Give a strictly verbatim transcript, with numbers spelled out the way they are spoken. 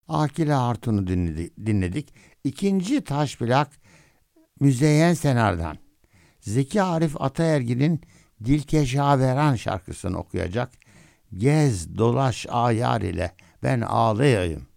Akile Hatun'u dinledik. dinledik. İkinci taş plak Müzeyyen Senar'dan. Zeki Arif Ataergil'in Dilkeşaveran şarkısını okuyacak. Gez dolaş ayar ile ben ağlayayım.